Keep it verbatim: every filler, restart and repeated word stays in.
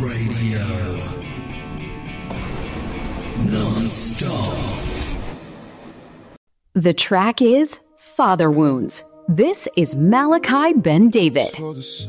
Radio. Non-stop. The track is Father Wounds. This is Malachi Ben David.